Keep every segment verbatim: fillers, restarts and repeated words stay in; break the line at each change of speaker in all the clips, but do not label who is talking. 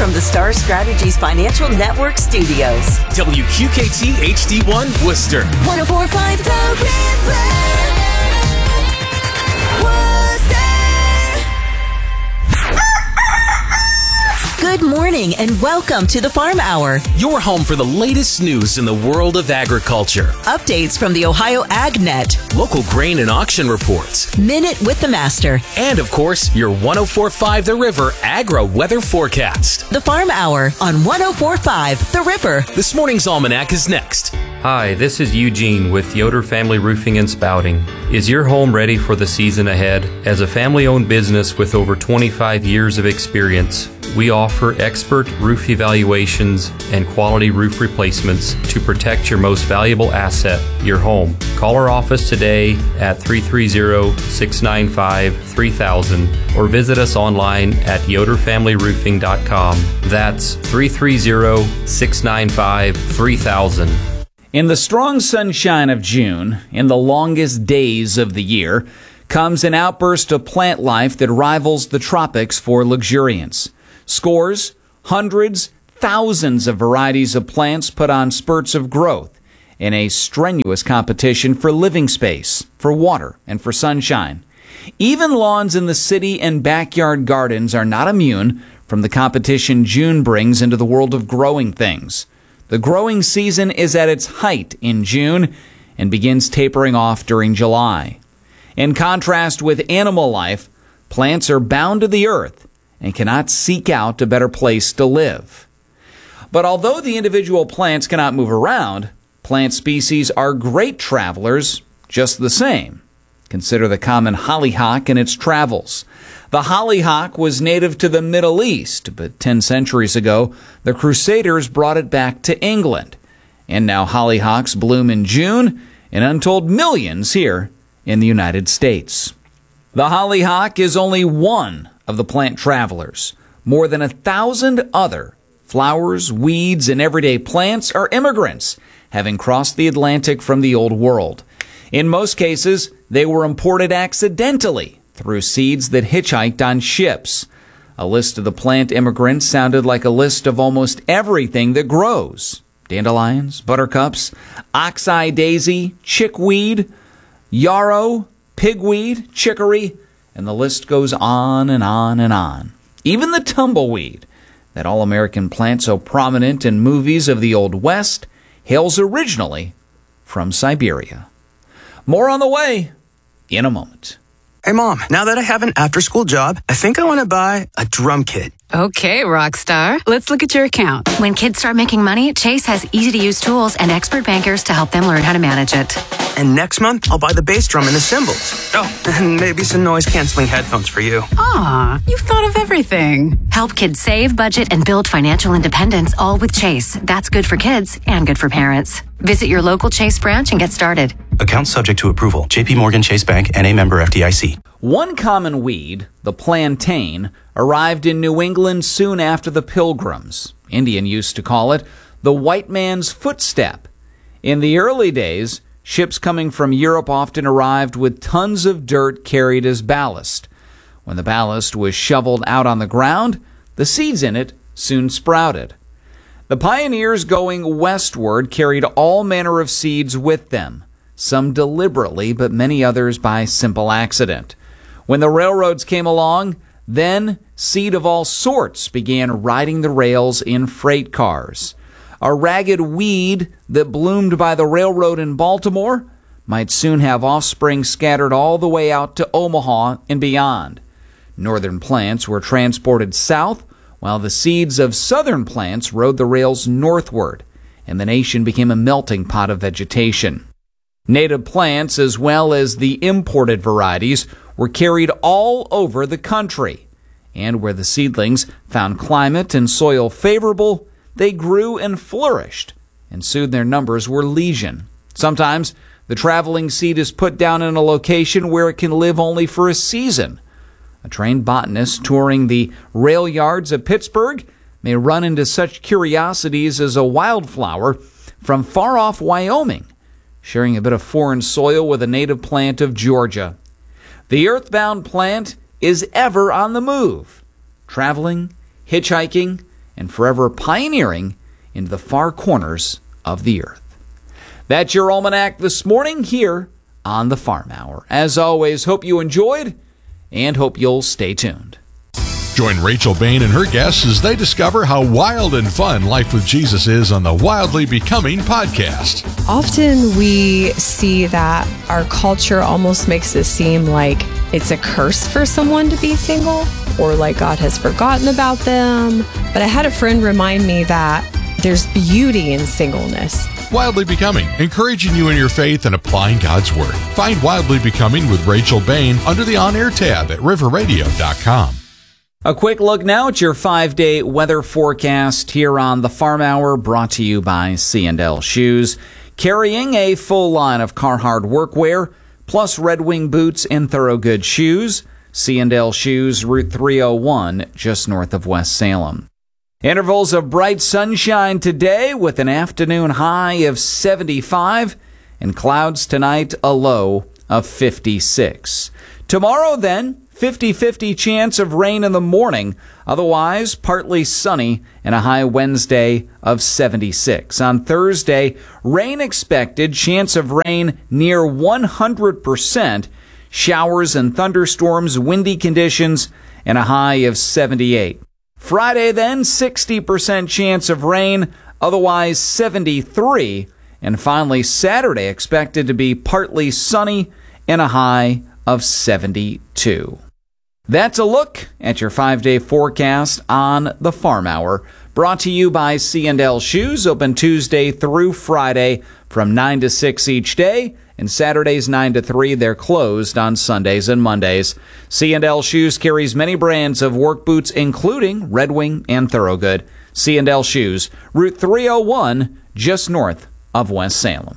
from the Star Strategies Financial Network studios.
W Q K T H D one Worcester.
one oh four point five The River.
Good morning and welcome to the Farm Hour.
Your home for the latest news in the world of agriculture.
Updates from the Ohio AgNet.
Local grain and auction reports.
Minute with the Master.
And of course, your one oh four point five The River Agro Weather Forecast.
The Farm Hour on one oh four point five The River.
This morning's almanac is next.
Hi, this is Eugene with Yoder Family Roofing and Spouting. Is your home ready for the season ahead? As a family-owned business with over twenty-five years of experience, we offer expert roof evaluations and quality roof replacements to protect your most valuable asset, your home. Call our office today at three three zero, six nine five, three thousand or visit us online at yoder family roofing dot com. That's three three zero, six nine five, three thousand.
In the strong sunshine of June, in the longest days of the year, comes an outburst of plant life that rivals the tropics for luxuriance. Scores, hundreds, thousands of varieties of plants put on spurts of growth in a strenuous competition for living space, for water, and for sunshine. Even lawns in the city and backyard gardens are not immune from the competition June brings into the world of growing things. The growing season is at its height in June and begins tapering off during July. In contrast with animal life, plants are bound to the earth and cannot seek out a better place to live. But although the individual plants cannot move around, plant species are great travelers just the same. Consider the common hollyhock in its travels. The hollyhock was native to the Middle East, but ten centuries ago, the Crusaders brought it back to England. And now hollyhocks bloom in June in untold millions here in the United States. The hollyhock is only one of the plant travelers. More than a thousand other flowers, weeds, and everyday plants are immigrants, having crossed the Atlantic from the Old World. In most cases, they were imported accidentally through seeds that hitchhiked on ships. A list of the plant immigrants sounded like a list of almost everything that grows. Dandelions, buttercups, oxeye daisy, chickweed, yarrow, pigweed, chicory, and the list goes on and on and on. Even the tumbleweed, that all-American plant so prominent in movies of the Old West, hails originally from Siberia. More on the way in a moment.
Hey, Mom, now that I have an after-school job, I think I want to buy a drum kit.
Okay, rock star. Let's look at your account.
When kids start making money, Chase has easy-to-use tools and expert bankers to help them learn how to manage it.
And next month, I'll buy the bass drum and the cymbals. Oh, and maybe some noise-canceling headphones for you.
Aw, you've thought of everything.
Help kids save, budget, and build financial independence, all with Chase. That's good for kids and good for parents. Visit your local Chase branch and get started.
Account subject to approval. J P Morgan Chase Bank, N A member F D I C.
One common weed, the plantain, arrived in New England soon after the Pilgrims. Indian used to call it the white man's footstep. In the early days, ships coming from Europe often arrived with tons of dirt carried as ballast. When the ballast was shoveled out on the ground, the seeds in it soon sprouted. The pioneers going westward carried all manner of seeds with them, some deliberately, but many others by simple accident. When the railroads came along, then seed of all sorts began riding the rails in freight cars. A ragged weed that bloomed by the railroad in Baltimore might soon have offspring scattered all the way out to Omaha and beyond. Northern plants were transported south, while the seeds of southern plants rode the rails northward, and the nation became a melting pot of vegetation. Native plants, as well as the imported varieties, were carried all over the country, and where the seedlings found climate and soil favorable, they grew and flourished, and soon their numbers were legion. Sometimes the traveling seed is put down in a location where it can live only for a season. A trained botanist touring the rail yards of Pittsburgh may run into such curiosities as a wildflower from far-off Wyoming, sharing a bit of foreign soil with a native plant of Georgia. The earthbound plant is ever on the move, traveling, hitchhiking, and forever pioneering into the far corners of the earth. That's your almanac this morning here on the Farm Hour. As always, hope you enjoyed and hope you'll stay tuned.
Join Rachel Bain and her guests as they discover how wild and fun life with Jesus is on the Wildly Becoming podcast.
Often we see that our culture almost makes it seem like it's a curse for someone to be single, or like God has forgotten about them. But I had a friend remind me that there's beauty in singleness.
Wildly Becoming, encouraging you in your faith and applying God's Word. Find Wildly Becoming with Rachel Bain under the On Air tab at river radio dot com.
A quick look now at your five-day weather forecast here on the Farm Hour, brought to you by C and L Shoes. Carrying a full line of Carhartt workwear, plus Red Wing boots and Thorogood shoes. C and L Shoes, Route three oh one, just north of West Salem. Intervals of bright sunshine today with an afternoon high of seventy-five, and clouds tonight, a low of fifty-six. Tomorrow then, fifty-fifty chance of rain in the morning, otherwise partly sunny, and a high Wednesday of seventy-six. On Thursday, rain expected, chance of rain near one hundred percent, showers and thunderstorms, windy conditions, and a high of seventy-eight. Friday then, sixty percent chance of rain, otherwise seventy-three, and finally Saturday expected to be partly sunny and a high of seventy-two. That's a look at your five-day forecast on the Farm Hour, brought to you by C and L Shoes, open Tuesday through Friday from nine to six each day, and Saturdays nine to three. They're closed on Sundays and Mondays. C and L Shoes carries many brands of work boots, including Red Wing and Thorogood. C and L Shoes, Route three oh one, just north of West Salem.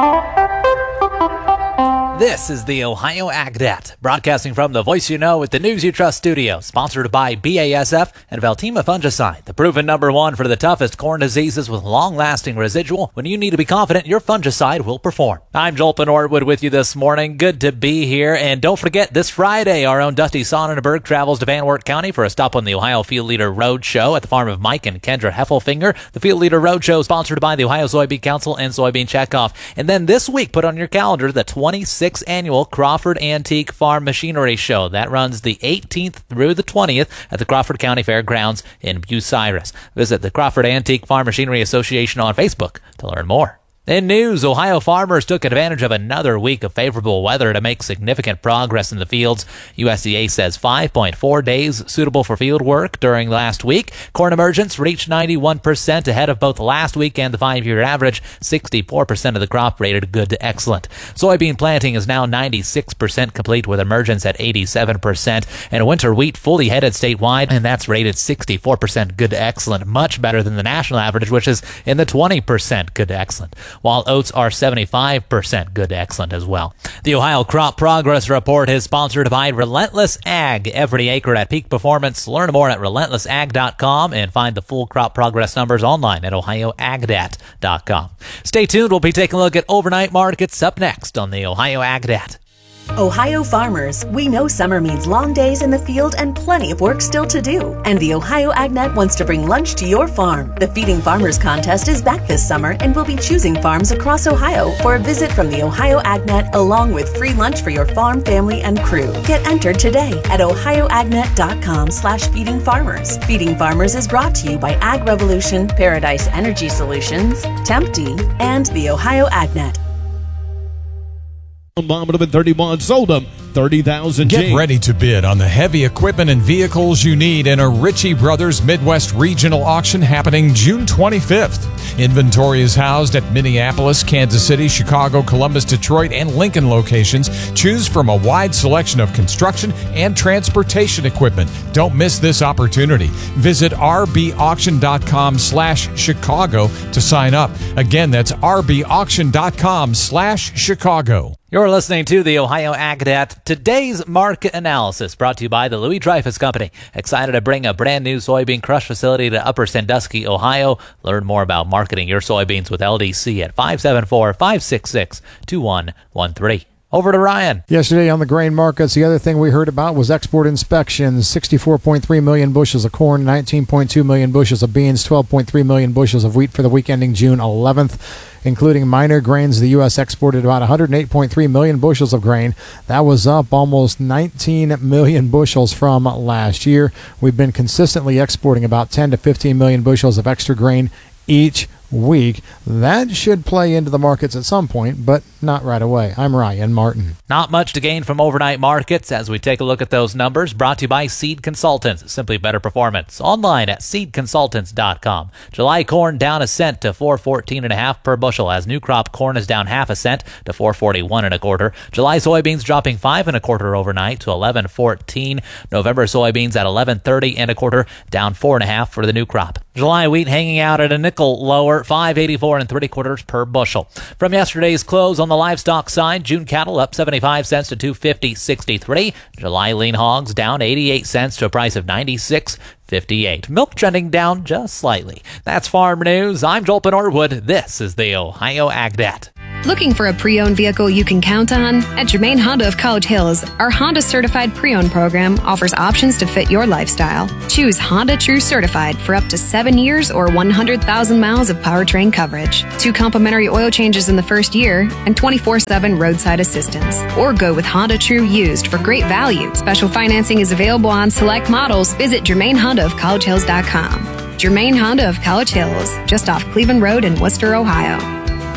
This is the Ohio AgNet, broadcasting from the Voice You Know with the News You Trust studio, sponsored by B A S F and Veltima Fungicide, the proven number one for the toughest corn diseases with long-lasting residual. When you need to be confident your fungicide will perform. I'm Joel Norwood with you this morning. Good to be here. And don't forget, this Friday, our own Dusty Sonnenberg travels to Van Wert County for a stop on the Ohio Field Leader Road Show at the farm of Mike and Kendra Heffelfinger. The Field Leader Road Show is sponsored by the Ohio Soybean Council and Soybean Checkoff. And then this week, put on your calendar the twenty-sixth Annual Crawford Antique Farm Machinery Show. That runs the eighteenth through the twentieth at the Crawford County Fairgrounds in Bucyrus. Visit the Crawford Antique Farm Machinery Association on Facebook to learn more. In news, Ohio farmers took advantage of another week of favorable weather to make significant progress in the fields. U S D A says five point four days suitable for field work during last week. Corn emergence reached ninety-one percent ahead of both last week and the five-year average. sixty-four percent of the crop rated good to excellent. Soybean planting is now ninety-six percent complete with emergence at eighty-seven percent. And winter wheat fully headed statewide, and that's rated sixty-four percent good to excellent, much better than the national average, which is in the twenty percent good to excellent, while oats are seventy-five percent good to excellent as well. The Ohio Crop Progress Report is sponsored by Relentless Ag, every acre at peak performance. Learn more at relentless ag dot com and find the full crop progress numbers online at ohio ag dat dot com. Stay tuned. We'll be taking a look at overnight markets up next on the Ohio AgNet.
Ohio farmers, we know summer means long days in the field and plenty of work still to do. And the Ohio AgNet wants to bring lunch to your farm. The Feeding Farmers Contest is back this summer, and we'll be choosing farms across Ohio for a visit from the Ohio AgNet, along with free lunch for your farm, family, and crew. Get entered today at ohio agnet dot com slash feeding farmers. Feeding Farmers is brought to you by Ag Revolution, Paradise Energy Solutions, Tempty, and the Ohio AgNet.
Bottom of thirty-one, sold them thirty thousand.
Get ready to bid on the heavy equipment and vehicles you need in a Ritchie Brothers Midwest Regional Auction happening June twenty-fifth. Inventory is housed at Minneapolis, Kansas City, Chicago, Columbus, Detroit, and Lincoln locations. Choose from a wide selection of construction and transportation equipment. Don't miss this opportunity. Visit r b auction dot com slash Chicago to sign up. Again, that's r b auction dot com slash Chicago.
You're listening to the Ohio AgNet. Today's market analysis brought to you by the Louis Dreyfus Company. Excited to bring a brand new soybean crush facility to Upper Sandusky, Ohio. Learn more about marketing your soybeans with L D C at five seven four, five six six, two one one three. Over to Ryan.
Yesterday on the grain markets, the other thing we heard about was export inspections. sixty-four point three million bushels of corn, nineteen point two million bushels of beans, twelve point three million bushels of wheat for the week ending June eleventh. Including minor grains, the U S exported about one hundred eight point three million bushels of grain. That was up almost nineteen million bushels from last year. We've been consistently exporting about ten to fifteen million bushels of extra grain each week. That should play into the markets at some point, but not right away. I'm Ryan Martin.
Not much to gain from overnight markets as we take a look at those numbers. Brought to you by Seed Consultants. Simply better performance. Online at seed consultants dot com. July corn down a cent to four fourteen and a half per bushel as new crop corn is down half a cent to four forty-one and a quarter. July soybeans dropping five and a quarter overnight to eleven fourteen. November soybeans at eleven thirty and a quarter, down four and a half for the new crop. July wheat hanging out at a nickel lower, five eighty-four and three quarters per bushel. From yesterday's close on the livestock side, June cattle up seventy-five cents to two fifty sixty-three. July lean hogs down eighty-eight cents to a price of ninety-six fifty-eight. Milk trending down just slightly. That's Farm News. I'm Joel Norwood. This is the Ohio AgNet.
Looking for a pre-owned vehicle you can count on? At Germain Honda of College Hills, our Honda Certified Pre-Owned program offers options to fit your lifestyle. Choose Honda True Certified for up to seven years or one hundred thousand miles of powertrain coverage, two complimentary oil changes in the first year, and twenty-four seven roadside assistance. Or go with Honda True Used for great value. Special financing is available on select models. Visit Germain Honda of College Hills dot com. Germain Honda of College Hills, just off Cleveland Road in Worcester, Ohio.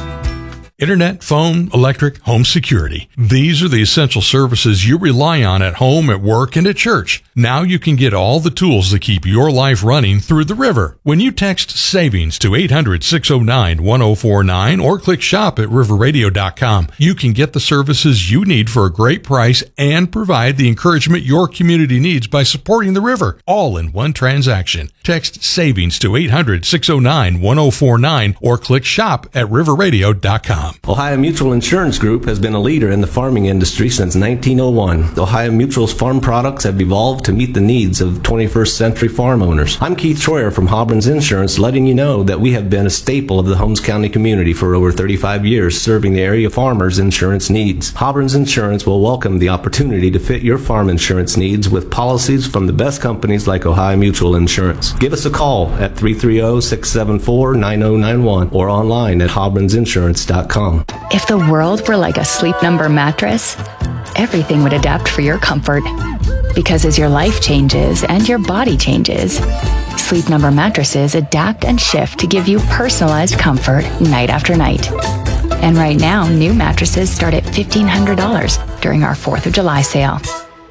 Internet, phone, electric, home security. These are the essential services you rely on at home, at work, and at church. Now you can get all the tools to keep your life running through the river. When you text SAVINGS to eight hundred, six oh nine, one oh four nine or click shop at river radio dot com, you can get the services you need for a great price and provide the encouragement your community needs by supporting the river, all in one transaction. Text SAVINGS to eight hundred, six oh nine, one oh four nine or click shop at river radio dot com.
Ohio Mutual Insurance Group has been a leader in the farming industry since nineteen oh one. Ohio Mutual's farm products have evolved to meet the needs of twenty-first century farm owners. I'm Keith Troyer from Hobrins Insurance, letting you know that we have been a staple of the Holmes County community for over thirty-five years, serving the area farmers' insurance needs. Hobrins Insurance will welcome the opportunity to fit your farm insurance needs with policies from the best companies like Ohio Mutual Insurance. Give us a call at three three zero, six seven four, nine zero nine one or online at hobrins insurance dot com.
If the world were like a Sleep Number mattress, everything would adapt for your comfort. Because as your life changes and your body changes, Sleep Number mattresses adapt and shift to give you personalized comfort night after night. And right now, new mattresses start at fifteen hundred dollars during our fourth of July sale.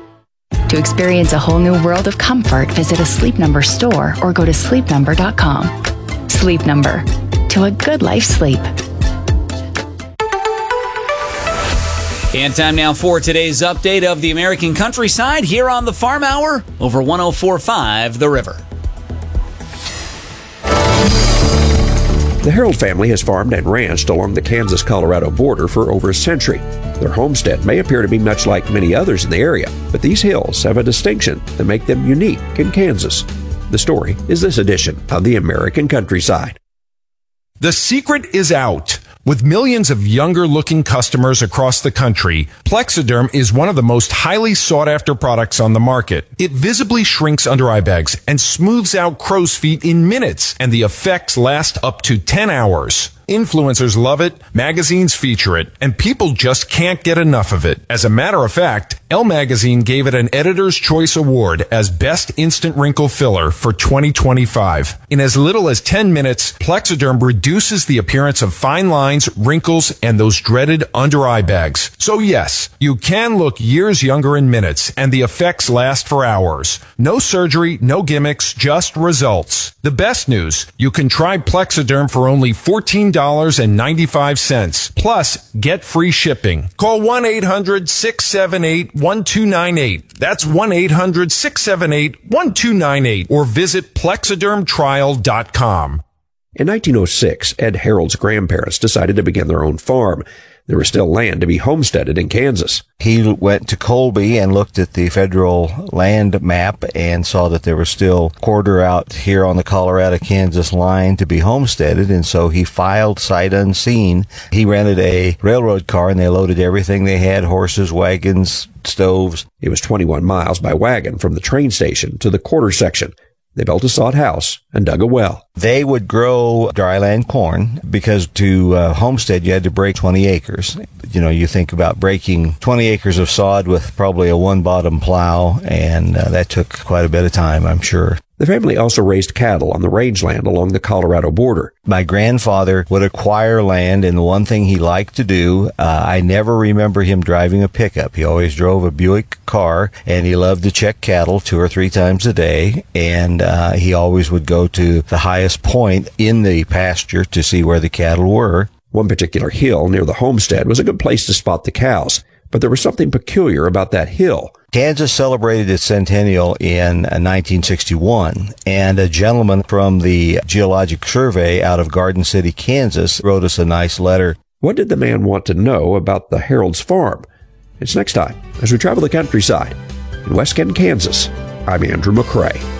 To experience a whole new world of comfort, visit a Sleep Number store or go to sleep number dot com. Sleep Number. To a good life sleep.
And time now for today's update of the American countryside here on the Farm Hour over one oh four point five The River.
The Harold family has farmed and ranched along the Kansas-Colorado border for over a century. Their homestead may appear to be much like many others in the area, but these hills have a distinction that make them unique in Kansas. The story is this edition of the American countryside.
The secret is out. With millions of younger-looking customers across the country, Plexiderm is one of the most highly sought-after products on the market. It visibly shrinks under-eye bags and smooths out crow's feet in minutes, and the effects last up to ten hours. Influencers love it, magazines feature it, and people just can't get enough of it. As a matter of fact, Elle Magazine gave it an Editor's Choice Award as Best Instant Wrinkle Filler for twenty twenty-five. In as little as ten minutes, Plexiderm reduces the appearance of fine lines, wrinkles, and those dreaded under-eye bags. So yes, you can look years younger in minutes, and the effects last for hours. No surgery, no gimmicks, just results. The best news, you can try Plexiderm for only fourteen dollars and ninety-five cents. Plus, get free shipping. Call one eight hundred, six seven eight, one two nine eight. That's one eight hundred, six seven eight, one two nine eight. Or visit plexiderm trial dot com.
In nineteen oh six, Ed Harold's grandparents decided to begin their own farm. There was still land to be homesteaded in Kansas.
He went to Colby and looked at the federal land map and saw that there was still quarter out here on the Colorado-Kansas line to be homesteaded, and so he filed sight unseen. He rented a railroad car, and they loaded everything they had, horses, wagons, stoves.
It was twenty-one miles by wagon from the train station to the quarter section. They built a sod house and dug a well.
They would grow dryland corn because to uh, homestead you had to break twenty acres. You know, you think about breaking twenty acres of sod with probably a one-bottom plow, and uh, that took quite a bit of time, I'm sure.
The family also raised cattle on the rangeland along the Colorado border.
My grandfather would acquire land, and the one thing he liked to do, uh, I never remember him driving a pickup. He always drove a Buick car, and he loved to check cattle two or three times a day, and uh, he always would go to the highest point in the pasture to see where the cattle were.
One particular hill near the homestead was a good place to spot the cows, but there was something peculiar about that hill.
Kansas celebrated its centennial in nineteen sixty-one, and a gentleman from the Geologic Survey out of Garden City, Kansas, wrote us a nice letter.
What did the man want to know about the Harold's farm? It's next time as we travel the countryside. In West Kent, Kansas, I'm Andrew McCrae.